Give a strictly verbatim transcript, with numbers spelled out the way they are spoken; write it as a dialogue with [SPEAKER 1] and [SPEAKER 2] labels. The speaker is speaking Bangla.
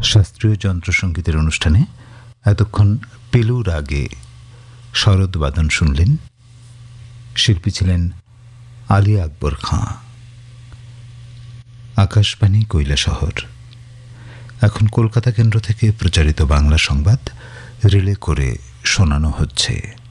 [SPEAKER 1] শাস্ত্রীয় যন্ত্রসঙ্গীতের অনুষ্ঠানে এতক্ষণ পেলু রাগে শরৎ বাদন শুনলেন। শিল্পী ছিলেন আলী আকবর খাঁ। আকাশবাণী কৈলাসহর। এখন কলকাতা কেন্দ্র থেকে প্রচারিত বাংলা সংবাদ রিলে করে শোনানো হচ্ছে।